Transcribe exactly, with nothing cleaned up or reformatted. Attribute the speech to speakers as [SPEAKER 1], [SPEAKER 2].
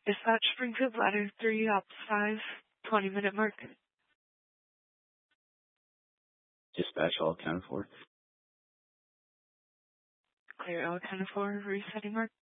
[SPEAKER 1] Dispatch Springfield Ladder three, Ops five, twenty minute mark.
[SPEAKER 2] Dispatch all accounted for.
[SPEAKER 1] Clear all accounted for, resetting mark.